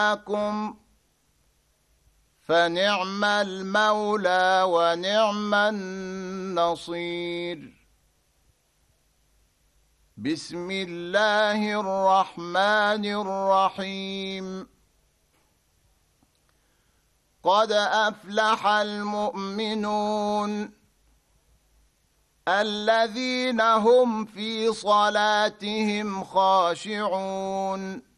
لكم فنعم المولى ونعم النصير. بسم الله الرحمن الرحيم. قد أفلح المؤمنون الذين هم في صلاتهم خاشعون